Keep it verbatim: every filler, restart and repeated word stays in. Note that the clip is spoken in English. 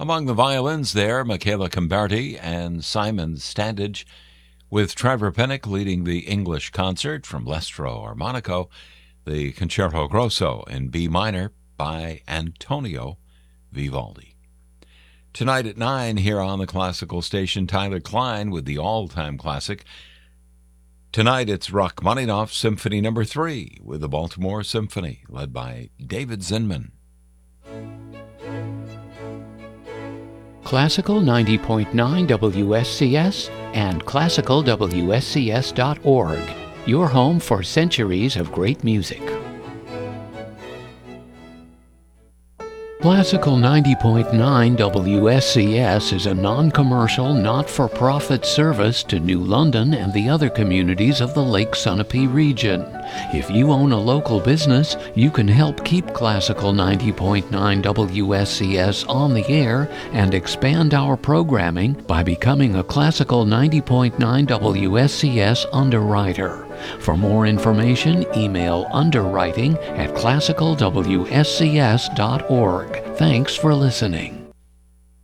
Among the violins there, Michaela Camberti and Simon Standage, with Trevor Pinnock leading the English concert from Lestro Armonico, the Concerto Grosso in B minor by Antonio Vivaldi. Tonight at nine here on the Classical Station, Tyler Klein with the all-time classic. Tonight it's Rachmaninoff Symphony Number three with the Baltimore Symphony, led by David Zinman. Classical ninety point nine W S C S and classical W S C S dot org, your home for centuries of great music. Classical ninety point nine W S C S is a non-commercial, not-for-profit service to New London and the other communities of the Lake Sunapee region. If you own a local business, you can help keep Classical ninety point nine W S C S on the air and expand our programming by becoming a Classical ninety point nine W S C S underwriter. For more information, email underwriting at classical W S C S dot org. Thanks for listening.